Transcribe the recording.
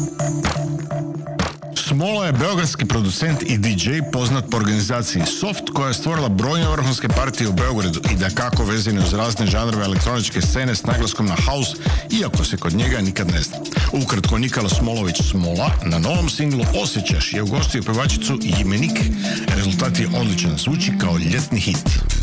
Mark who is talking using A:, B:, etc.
A: Smola je beogradski producent i DJ poznat po organizaciji Soft, koja je stvorila brojne vrhunske partije u Beogradu i dakako vezani uz razne žanrove elektroničke scene s naglaskom na house, iako se kod njega nikad ne zna. Ukratko, Nikola Smolović Smola na novom singlu Osjećaš je ugostio pevačicu Jimenik. Rezultat je odličan, zvuči kao ljetni hit.